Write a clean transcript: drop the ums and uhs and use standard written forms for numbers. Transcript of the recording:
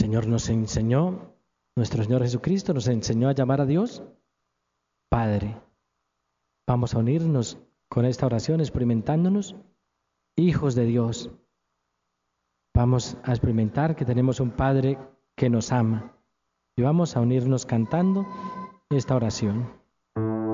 Señor nos enseñó, nuestro Señor Jesucristo nos enseñó a llamar a Dios Padre. Vamos a unirnos con esta oración experimentándonos hijos de Dios. Vamos a experimentar que tenemos un Padre que nos ama y vamos a unirnos cantando esta oración.